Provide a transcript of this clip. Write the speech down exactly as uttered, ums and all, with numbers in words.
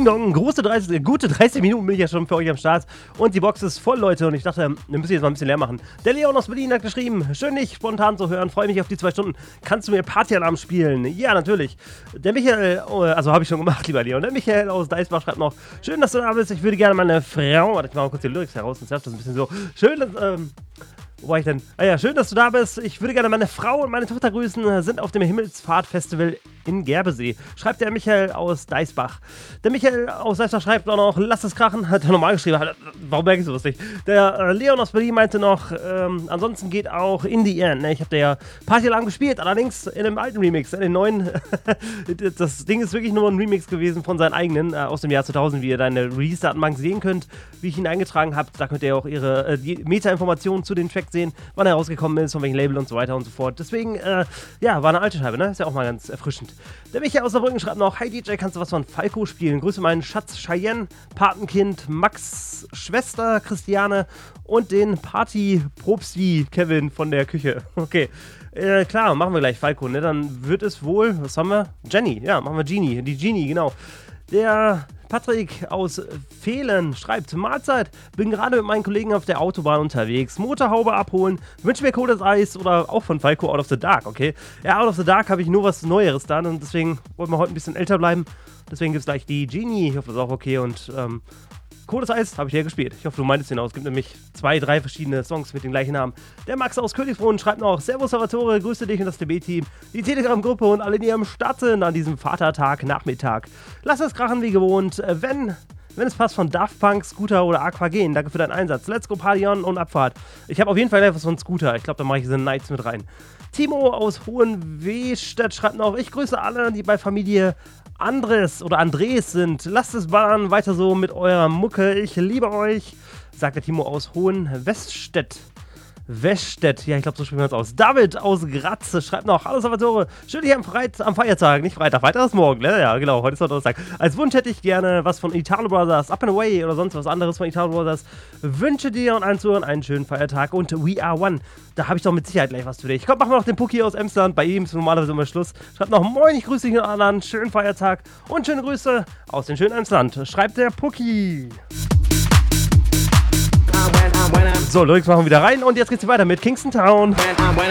Ding Dong, große dreißig, gute dreißig Minuten bin ich ja schon für euch am Start. Und die Box ist voll, Leute. Und ich dachte, wir müssen jetzt mal ein bisschen leer machen. Der Leon aus Berlin hat geschrieben, schön dich spontan zu hören. Freue mich auf die zwei Stunden. Kannst du mir Partyalarm spielen? Ja, natürlich. Der Michael, also habe ich schon gemacht, lieber Leon. Der Michael aus Deisbach schreibt noch, schön, dass du da bist. Ich würde gerne meine Frau, warte, ich mache mal kurz die Lyrics heraus, sonst das ein bisschen so. Schön, dass, ähm, wo war ich denn? Ah ja, schön, dass du da bist. Ich würde gerne meine Frau und meine Tochter grüßen. Sind auf dem Himmelsfahrt-Festival in Gerbesee. Schreibt der Michael aus Deisbach. Der Michael aus Deisbach schreibt auch noch, lass es krachen. Hat er normal geschrieben. Warum merke ich sowas nicht? Der äh, Leon aus Berlin meinte noch, ähm, ansonsten geht auch In the End. Ne? Ich habe da ja Partyalarm gespielt, allerdings in einem alten Remix. In den neuen. Das Ding ist wirklich nur ein Remix gewesen von seinen eigenen, äh, aus dem Jahr zweitausend, wie ihr da in der Release-Datenbank sehen könnt, wie ich ihn eingetragen habe. Da könnt ihr auch ihre äh, die Meta-Informationen zu den Tracks sehen, wann er rausgekommen ist, von welchem Label und so weiter und so fort. Deswegen, äh, ja, war eine alte Scheibe, ne? Ist ja auch mal ganz erfrischend. Der Michael aus Saarbrücken schreibt noch, hi D J, kannst du was von Falco spielen? Grüße meinen Schatz Cheyenne, Patenkind Max, Schwester Christiane und den Party-Propsti Kevin von der Küche. Okay, äh, klar, machen wir gleich Falco, ne? Dann wird es wohl, was haben wir? Jenny, ja, machen wir Genie, die Genie, genau. Der Patrick aus Fehlen schreibt, Mahlzeit, bin gerade mit meinen Kollegen auf der Autobahn unterwegs, Motorhaube abholen, wünsche mir Cold Eis oder auch von Falco Out of the Dark, okay? Ja, Out of the Dark habe ich nur was Neueres da und deswegen wollten wir heute ein bisschen älter bleiben, deswegen gibt es gleich die Genie, ich hoffe, das ist auch okay und ähm, Cold Eis habe ich ja gespielt. Ich hoffe, du meintest den aus. Es gibt nämlich zwei, drei verschiedene Songs mit dem gleichen Namen. Der Max aus Königsbrunn schreibt noch, Servus Salvatore, grüße dich und das T B-Team, die Telegram-Gruppe und alle, die am Start sind an diesem Vatertag, Nachmittag. Lass es krachen wie gewohnt. Wenn, wenn es passt von Daft Punk, Scooter oder Aquagen. Danke für deinen Einsatz. Let's go Party on und Abfahrt. Ich habe auf jeden Fall etwas von Scooter. Ich glaube, da mache ich The Nights mit rein. Timo aus Hohenwestedt schreibt noch, ich grüße alle, die bei Familie Andres oder Andres sind. Lasst es ballern, weiter so mit eurer Mucke. Ich liebe euch, sagt der Timo aus Hohenwestedt. Westedt, ja, ich glaube, so sprechen wir uns aus. David aus Graz schreibt noch, hallo Salvatore, schön hier am, Freit am Feiertag, nicht Freitag, Freitag ist morgen, ne? Ja, genau, heute ist Donnerstag. Als Wunsch hätte ich gerne was von Italo Brothers, Up and Away oder sonst was anderes von Italo Brothers. Wünsche dir und allen Zuhörern einen schönen Feiertag und We Are One. Da habe ich doch mit Sicherheit gleich was für dich. Komm, machen wir noch den Pucki aus Emsland, bei ihm ist normalerweise immer Schluss. Schreibt noch, moin, ich grüße dich und anderen, schönen Feiertag und schöne Grüße aus dem schönen Emsland. Schreibt der Pucki. So, Lyrics machen wir wieder rein und jetzt geht's weiter mit Kingston Town.